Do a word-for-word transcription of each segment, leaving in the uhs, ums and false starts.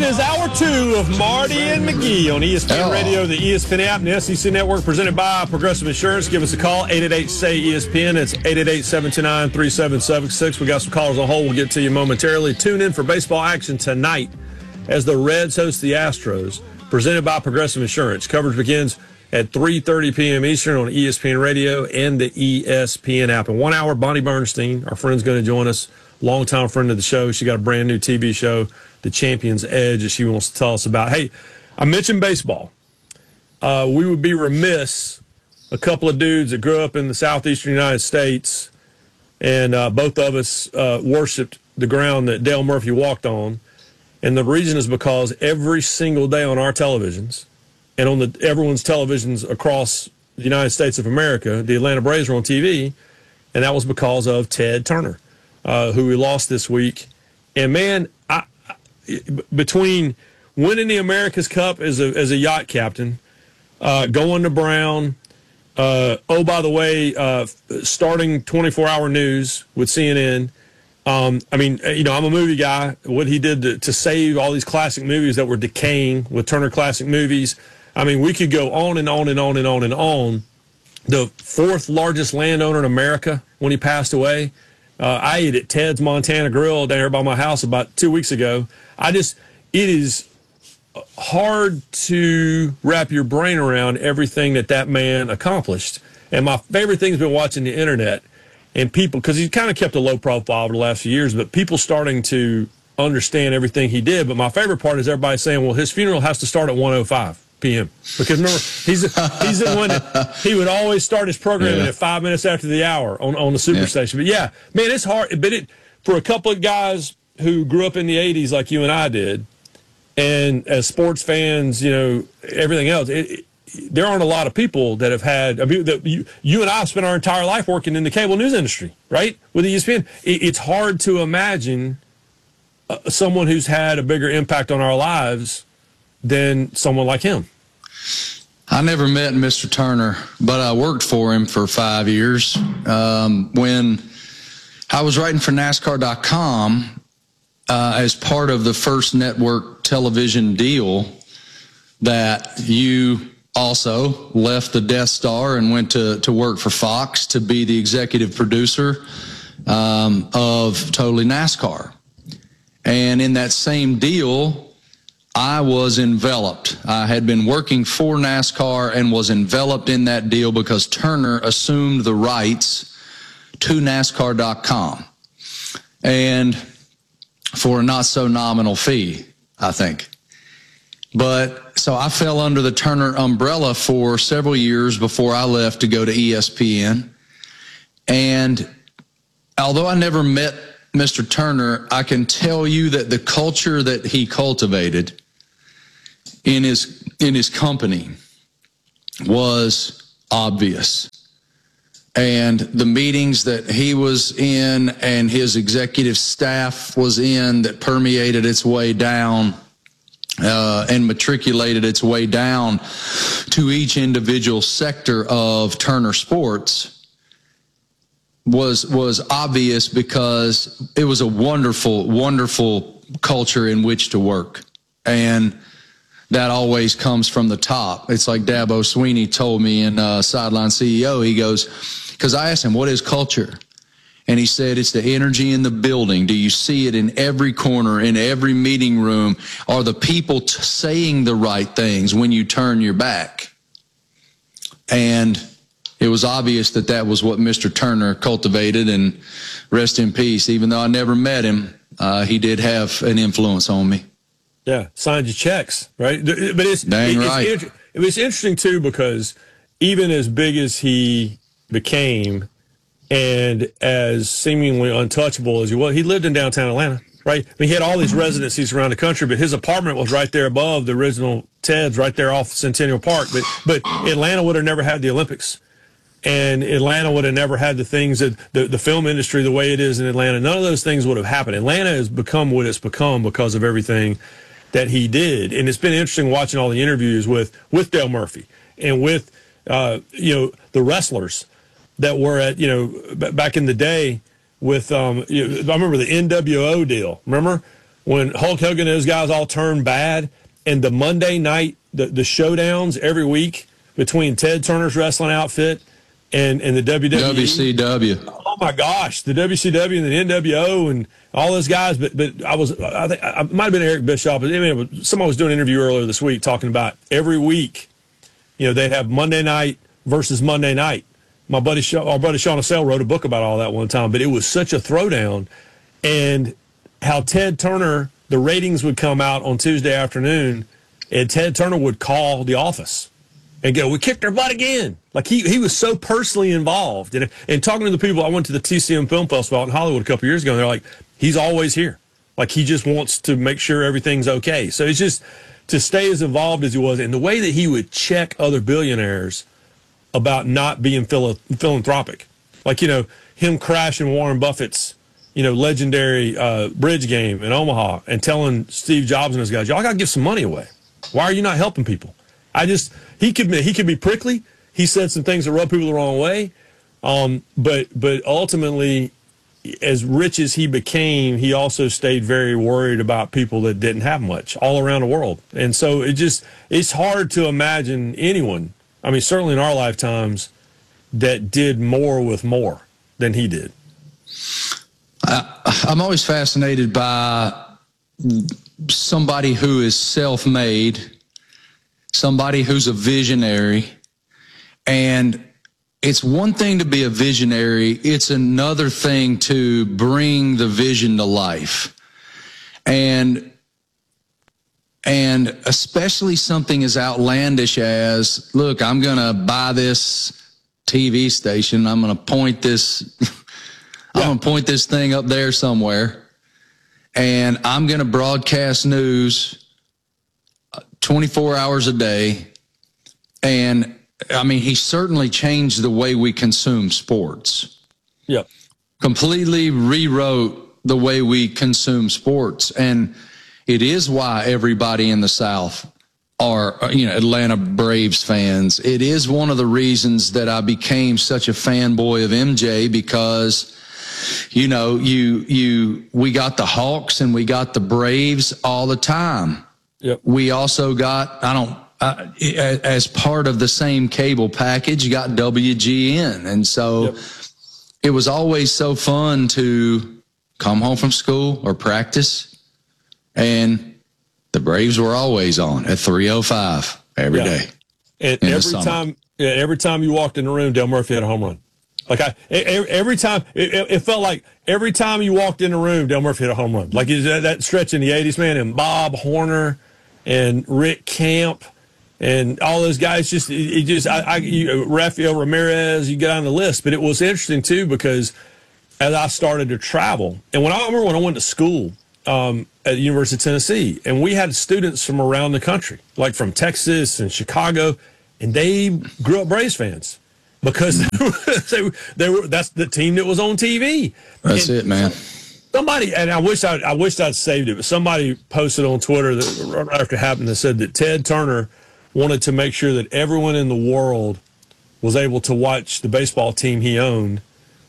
is hour two of Marty and McGee on E S P N oh. Radio, the E S P N app, and the S E C Network, presented by Progressive Insurance. Give us a call, eight eight eight, S A Y, E S P N. It's eight eight eight, seven two nine, three seven seven six. We got some callers on hold. We'll get to you momentarily. Tune in for baseball action tonight as the Reds host the Astros, presented by Progressive Insurance. Coverage begins at three thirty p.m. Eastern on E S P N Radio and the E S P N app. In one hour, Bonnie Bernstein, our friend's going to join us, longtime friend of the show. She got a brand new T V show, The Champion's Edge, that she wants to tell us about. Hey, I mentioned baseball. Uh, we would be remiss, a couple of dudes that grew up in the southeastern United States, and uh, both of us uh, worshipped the ground that Dale Murphy walked on. And the reason is because every single day on our televisions and on the everyone's televisions across the United States of America, the Atlanta Braves were on T V, and that was because of Ted Turner, uh, who we lost this week. And, man, I, I, between winning the America's Cup as a, as a yacht captain, uh, going to Brown, uh, oh, by the way, uh, starting twenty-four hour news with C N N, Um, I mean, you know, I'm a movie guy. What he did to, to save all these classic movies that were decaying with Turner Classic Movies. I mean, we could go on and on and on and on and on. The fourth largest landowner in America when he passed away. Uh, I ate at Ted's Montana Grill down here by my house about two weeks ago. I just, it is hard to wrap your brain around everything that that man accomplished. And my favorite thing has been watching the internet. And people, because he kind of kept a low profile over the last few years, but people starting to understand everything he did. But my favorite part is everybody saying, well, his funeral has to start at one oh five p.m. Because remember, he's, he's the one that he would always start his programming yeah. at five minutes after the hour on, on the Superstation. Yeah. But, yeah, man, it's hard. But it, for a couple of guys who grew up in the eighties like you and I did, and as sports fans, you know, everything else, it, it there aren't a lot of people that have had, I mean, that you, you and I have spent our entire life working in the cable news industry, right, with E S P N. It, it's hard to imagine uh, someone who's had a bigger impact on our lives than someone like him. I never met Mister Turner, but I worked for him for five years. Um, when I was writing for NASCAR dot com uh, as part of the first network television deal that you also left the Death Star and went to, to work for Fox to be the executive producer um, of Totally NASCAR. And in that same deal, I was enveloped. I had been working for NASCAR and was enveloped in that deal because Turner assumed the rights to NASCAR dot com. And for a not so nominal fee, I think. But so I fell under the Turner umbrella for several years before I left to go to E S P N. And although I never met Mister Turner, I can tell you that the culture that he cultivated in his in his company was obvious. And the meetings that he was in and his executive staff was in that permeated its way down Uh, and matriculated its way down to each individual sector of Turner Sports was was obvious because it was a wonderful, wonderful culture in which to work. And that always comes from the top. It's like Dabo Sweeney told me in uh, Sideline C E O. He goes, because I asked him, what is culture? And he said, it's the energy in the building. Do you see it in every corner, in every meeting room? Are the people t- saying the right things when you turn your back? And it was obvious that that was what Mister Turner cultivated, and rest in peace. Even though I never met him, uh, he did have an influence on me. Yeah, signed your checks, right? But it's, Dang it's, right. It's, it's interesting, too, because even as big as he became, and as seemingly untouchable as he was, he lived in downtown Atlanta, right? I mean, he had all these residencies around the country, but his apartment was right there above the original Ted's, right there off Centennial Park. But but Atlanta would have never had the Olympics, and Atlanta would have never had the things that the, the film industry the way it is in Atlanta. None of those things would have happened. Atlanta has become what it's become because of everything that he did, and it's been interesting watching all the interviews with with Dale Murphy and with uh, you know the wrestlers that were at, you know, b- back in the day with, um, you know, I remember the N W O deal. Remember? when Hulk Hogan and those guys all turned bad, and the Monday night, the, the showdowns every week between Ted Turner's wrestling outfit and, and the W W E. W C W. Oh, my gosh, the W C W and the N W O and all those guys. But but I was, I think, I might have been Eric Bischoff, but I mean, somebody was doing an interview earlier this week talking about every week, you know, they'd have Monday night versus Monday night. My buddy, our buddy Sean Assell wrote a book about all that one time, but it was such a throwdown. And how Ted Turner, the ratings would come out on Tuesday afternoon, and Ted Turner would call the office and go, "We kicked our butt again." Like he he was so personally involved. And, and talking to the people, I went to the T C M Film Festival in Hollywood a couple years ago, and they're like, he's always here. Like he just wants to make sure everything's okay. So it's just to stay as involved as he was, and the way that he would check other billionaires about not being philo- philanthropic. Like, you know, him crashing Warren Buffett's, you know, legendary uh, bridge game in Omaha and telling Steve Jobs and those guys, y'all got to give some money away. Why are you not helping people? I just, he could be, he could be prickly. He said some things that rub people the wrong way. Um, but, but ultimately, as rich as he became, he also stayed very worried about people that didn't have much all around the world. And so it just, it's hard to imagine anyone, I mean, certainly in our lifetimes, that did more with more than he did. I, I'm always fascinated by somebody who is self-made, somebody who's a visionary. And it's one thing to be a visionary. It's another thing to bring the vision to life. And And especially something as outlandish as, look, I'm going to buy this T V station. I'm going to point this, yeah. I'm going to point this thing up there somewhere. And I'm going to broadcast news twenty-four hours a day. And I mean, he certainly changed the way we consume sports. Yep. Completely rewrote the way we consume sports. And it is why everybody in the South are, you know, Atlanta Braves fans. It is one of the reasons that I became such a fanboy of M J, because, you know, you, you, we got the Hawks and we got the Braves all the time. Yep. We also got, I don't, uh, as part of the same cable package, you got W G N. And so yep. It was always so fun to come home from school or practice, and the Braves were always on at three oh five every yeah. day. And every time, yeah, every time you walked in the room, Dale Murphy had a home run. Like I, every time, it, it felt like every time you walked in the room, Dale Murphy hit a home run. Like that stretch in the eighties, man, and Bob Horner and Rick Camp and all those guys. Just, it just, I, I you, Rafael Ramirez, you get on the list. But it was interesting too, because as I started to travel, and when I remember when I went to school um, at the University of Tennessee, and we had students from around the country, like from Texas and Chicago, and they grew up Braves fans. Because they, they were, that's the team that was on T V. That's and it, man. Somebody, and I wish I, I wished I'd saved it, but somebody posted on Twitter that right after it happened that said that Ted Turner wanted to make sure that everyone in the world was able to watch the baseball team he owned.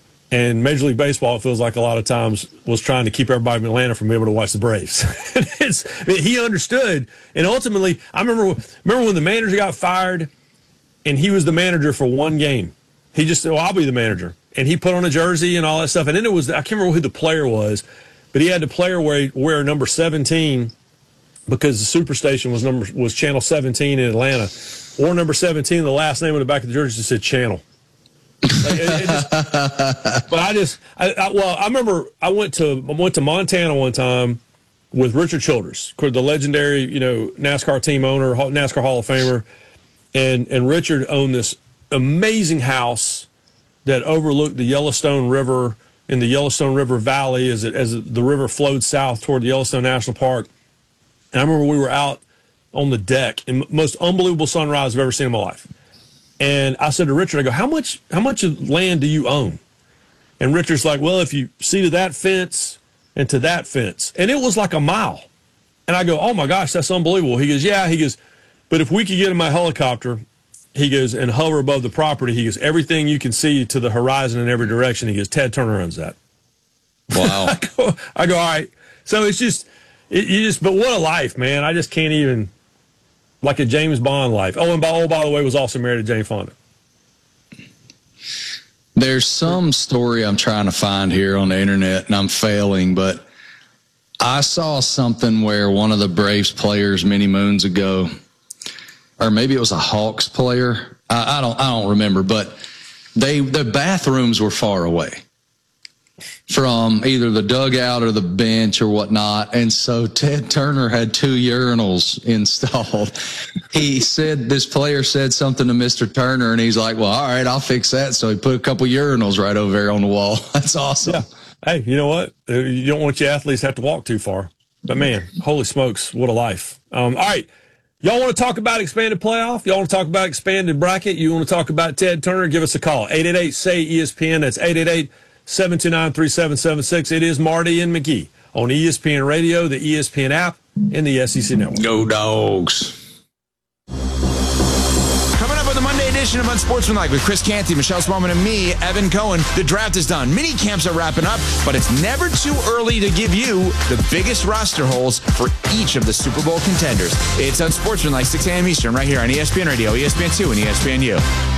And Major League Baseball, it feels like a lot of times, was trying to keep everybody in Atlanta from being able to watch the Braves. it's, I mean, he understood, and ultimately, I remember remember when the manager got fired. And he was the manager for one game. He just said, well, I'll be the manager. And he put on a jersey and all that stuff. And then it was, I can't remember who the player was, but he had the player wear, wear number seventeen because the Superstation was number was channel seventeen in Atlanta. Or number seventeen, the last name on the back of the jersey just said channel. Like, it, it just, but I just, I, I, well, I remember I went to I went to Montana one time with Richard Childress, the legendary, you know, NASCAR team owner, NASCAR Hall of Famer. And and Richard owned this amazing house that overlooked the Yellowstone River in the Yellowstone River Valley as it, as the river flowed south toward the Yellowstone National Park. And I remember we were out on the deck, and most unbelievable sunrise I've ever seen in my life. And I said to Richard, I go, how much how much of land do you own? And Richard's like, well, if you see to that fence and to that fence. And it was like a mile. And I go, oh, my gosh, that's unbelievable. He goes, yeah. He goes, but if we could get in my helicopter, he goes, and hover above the property, he goes, everything you can see to the horizon in every direction, he goes, Ted Turner owns that. Wow. I, go, I go, all right. So it's just, it, you just, but what a life, man. I just can't even, like a James Bond life. Oh, and by, oh, by the way, was also married to Jane Fonda. There's some story I'm trying to find here on the internet, and I'm failing, but I saw something where one of the Braves players many moons ago, or maybe it was a Hawks player, I, I don't I don't remember, but they the bathrooms were far away from either the dugout or the bench or whatnot. And so Ted Turner had two urinals installed. He said, this player said something to Mister Turner, and he's like, well, all right, I'll fix that. So he put a couple urinals right over there on the wall. That's awesome. Yeah. Hey, you know what? You don't want your athletes to have to walk too far. But, man, holy smokes, what a life. Um, all right. Y'all want to talk about expanded playoff? Y'all want to talk about expanded bracket? You want to talk about Ted Turner? Give us a call. eight eight eight, S A Y, E S P N. That's eight eight eight, seven two nine, three seven seven six. It is Marty and McGee on E S P N Radio, the E S P N app, and the S E C Network. Go Dogs. Coming up on the Monday edition of Unsportsmanlike with Chris Canty, Michelle Smallman, and me, Evan Cohen. The draft is done. Mini camps are wrapping up, but it's never too early to give you the biggest roster holes for each of the Super Bowl contenders. It's Unsportsmanlike, six a.m. Eastern, right here on E S P N Radio, E S P N two, and E S P N U.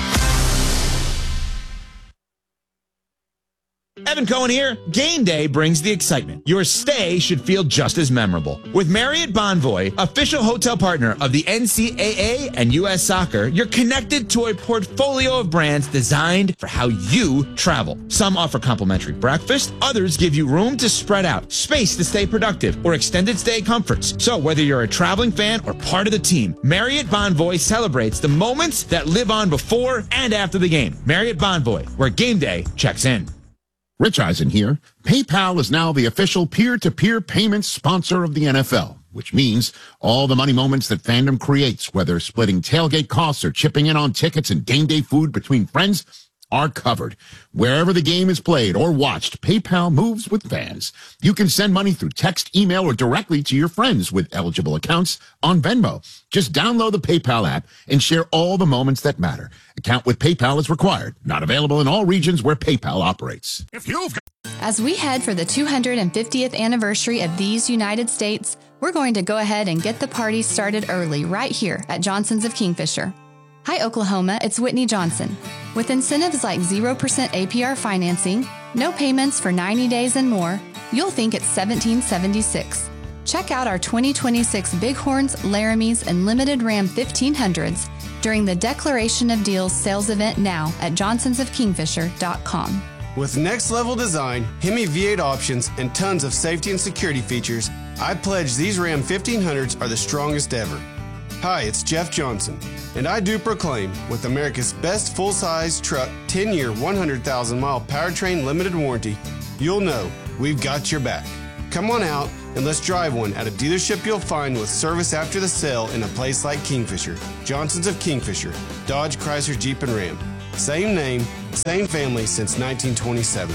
Evan Cohen here. Game day brings the excitement. Your stay should feel just as memorable. With Marriott Bonvoy, official hotel partner of the N C double A and U S Soccer, you're connected to a portfolio of brands designed for how you travel. Some offer complimentary breakfast, others give you room to spread out, space to stay productive, or extended stay comforts. So whether you're a traveling fan or part of the team, Marriott Bonvoy celebrates the moments that live on before and after the game. Marriott Bonvoy, where game day checks in. Rich Eisen here. PayPal is now the official peer-to-peer payments sponsor of the N F L, which means all the money moments that fandom creates, whether splitting tailgate costs or chipping in on tickets and game day food between friends, are covered. Wherever the game is played or watched, PayPal moves with fans. You can send money through text, email, or directly to your friends with eligible accounts on Venmo. Just download the PayPal app and share all the moments that matter. Account with PayPal is required. Not available in all regions where PayPal operates. If you've As we head for the two hundred fiftieth anniversary of these United States, we're going to go ahead and get the party started early right here at Johnson's of Kingfisher. Hi, Oklahoma, it's Whitney Johnson. With incentives like zero percent A P R financing, no payments for ninety days and more, you'll think it's seventeen seventy-six. Check out our twenty twenty-six Bighorns, Laramies, and Limited Ram fifteen hundreds during the Declaration of Deals sales event now at johnsons of kingfisher dot com. With next-level design, Hemi V eight options, and tons of safety and security features, I pledge these Ram fifteen hundreds are the strongest ever. Hi, it's Jeff Johnson, and I do proclaim, with America's best full-size truck, ten-year, one hundred thousand mile powertrain limited warranty, you'll know we've got your back. Come on out and let's drive one at a dealership you'll find with service after the sale in a place like Kingfisher. Johnson's of Kingfisher, Dodge, Chrysler, Jeep, and Ram. Same name, same family since nineteen twenty-seven.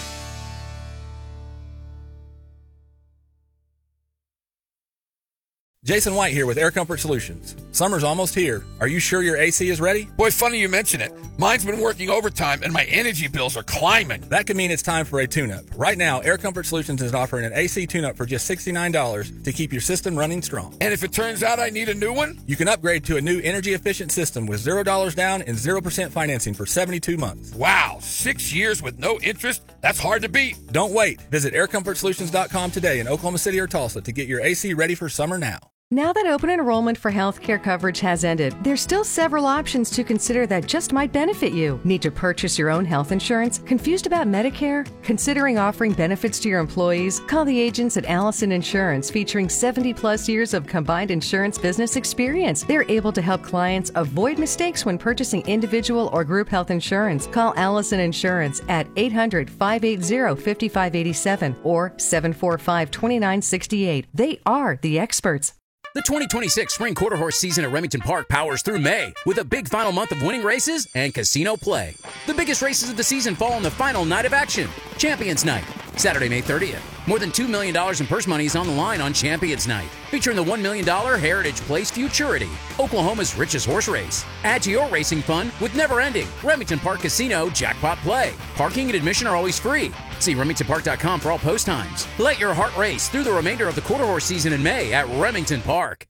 Jason White here with Air Comfort Solutions. Summer's almost here. Are you sure your A C is ready? Boy, funny you mention it. Mine's been working overtime and my energy bills are climbing. That could mean it's time for a tune-up. Right now, Air Comfort Solutions is offering an A C tune-up for just sixty-nine dollars to keep your system running strong. And if it turns out I need a new one? You can upgrade to a new energy-efficient system with zero dollars down and zero percent financing for seventy-two months. Wow, six years with no interest? That's hard to beat. Don't wait. Visit air comfort solutions dot com today in Oklahoma City or Tulsa to get your A C ready for summer now. Now that open enrollment for healthcare coverage has ended, there's still several options to consider that just might benefit you. Need to purchase your own health insurance? Confused about Medicare? Considering offering benefits to your employees? Call the agents at Allison Insurance, featuring seventy plus years of combined insurance business experience. They're able to help clients avoid mistakes when purchasing individual or group health insurance. Call Allison Insurance at eight hundred, five eight zero, five five eight seven or seven four five, two nine six eight. They are the experts. The twenty twenty-six Spring Quarter Horse season at Remington Park powers through May with a big final month of winning races and casino play. The biggest races of the season fall on the final night of action, Champions Night, Saturday, May thirtieth. More than two million dollars in purse money is on the line on Champions Night, featuring the one million dollars Heritage Place Futurity, Oklahoma's richest horse race. Add to your racing fun with never-ending Remington Park Casino Jackpot Play. Parking and admission are always free. See Remington Park dot com for all post times. Let your heart race through the remainder of the quarter horse season in May at Remington Park.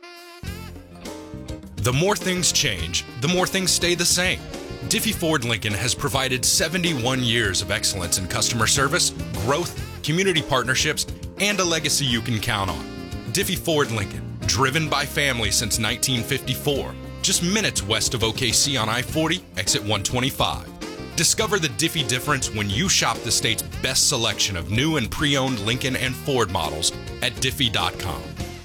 The more things change, the more things stay the same. Diffie Ford Lincoln has provided seventy-one years of excellence in customer service, growth, community partnerships, and a legacy you can count on. Diffie Ford Lincoln, driven by family since nineteen fifty-four, just minutes west of O K C on I forty, exit one twenty-five. Discover the Diffie difference when you shop the state's best selection of new and pre-owned Lincoln and Ford models at Diffie dot com.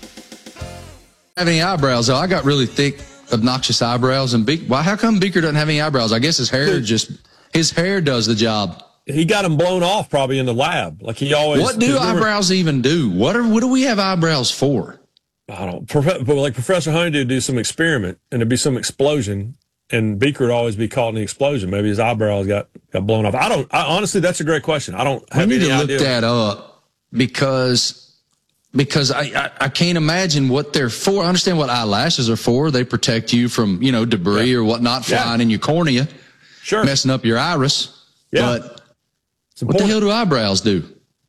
Have any eyebrows though? I got really thick, obnoxious eyebrows, and Be- why? How come Beaker doesn't have any eyebrows? I guess his hair just his hair does the job. He got them blown off probably in the lab, like he always. What do eyebrows even do? What are what do we have eyebrows for? I don't. But like Professor Honeydew would do some experiment, and there'd be some explosion, and Beaker would always be caught in the explosion. Maybe his eyebrows got, got blown off. I don't. I, honestly, that's a great question. I don't have we need any to look idea. that up because. Because I, I, I can't imagine what they're for. I understand what eyelashes are for. They protect you from, you know, debris yeah. or whatnot flying yeah. in your cornea, sure, messing up your iris. Yeah. But what the hell do eyebrows do?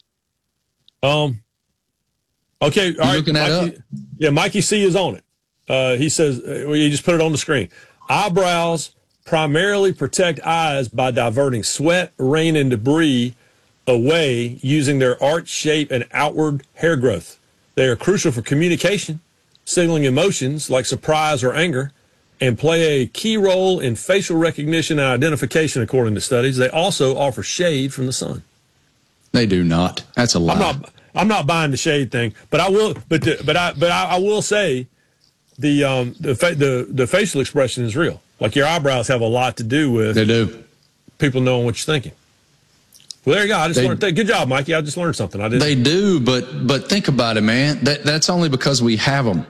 Um. Okay, all right. Looking that Mikey, up? Yeah, Mikey C is on it. Uh, he says, uh, well, you just put it on the screen. Eyebrows primarily protect eyes by diverting sweat, rain, and debris away using their arch shape and outward hair growth. They are crucial for communication, signaling emotions like surprise or anger, and play a key role in facial recognition and identification, according to studies. They also offer shade from the sun. They do not. That's a lie. I'm not. I'm not buying the shade thing, but I will. But the, but I but I, I will say, the um the fa- the the facial expression is real. Like your eyebrows have a lot to do with. They do. People knowing what you're thinking. Well, there you go. I just they, learned. Good job, Mikey. I just learned something. I didn't. They do, but but think about it, man. That that's only because we have them.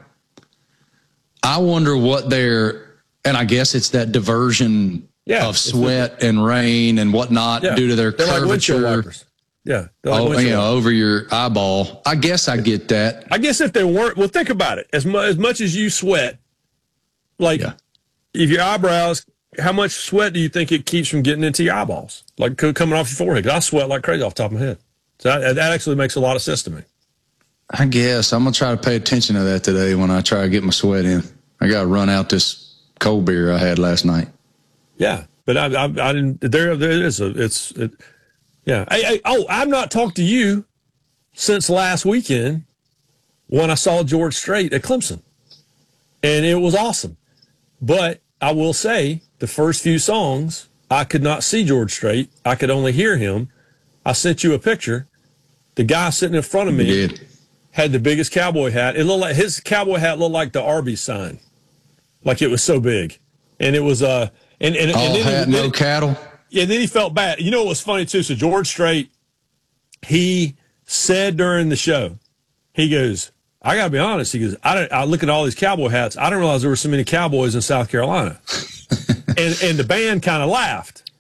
I wonder what they're, and I guess it's that diversion yeah, of sweat the, and rain and whatnot yeah, due to their they're curvature. Like wipers. Yeah. Like oh, you know, over your eyeball. I guess I get that. I guess if they weren't, well, think about it. As, mu- as much as you sweat, like yeah. if your eyebrows, how much sweat do you think it keeps from getting into your eyeballs? Like coming off your forehead? I sweat like crazy off the top of my head. So that, that actually makes a lot of sense to me. I guess I'm going to try to pay attention to that today when I try to get my sweat in. I got to run out this cold beer I had last night. Yeah. But I, I, I didn't, there, there is a, it's, it, yeah. Hey, hey, oh, I've not talked to you since last weekend when I saw George Strait at Clemson. And it was awesome. But I will say, the first few songs, I could not see George Strait. I could only hear him. I sent you a picture. The guy sitting in front of me had the biggest cowboy hat. It looked like his cowboy hat looked like the Arby's sign, like it was so big. And it was uh, and and, all and then hat, he, no then, cattle. Yeah, and then he felt bad. You know what was funny too? So George Strait, he said during the show, he goes, I got to be honest. He goes, I, don't, I look at all these cowboy hats. I didn't realize there were so many cowboys in South Carolina. and and the band kind of laughed.